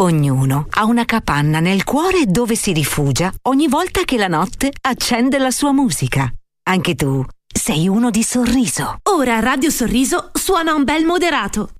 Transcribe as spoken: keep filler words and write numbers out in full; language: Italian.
Ognuno ha una capanna nel cuore dove si rifugia ogni volta che la notte accende la sua musica. Anche tu sei uno di Sorriso. Ora Radio Sorriso suona un bel moderato.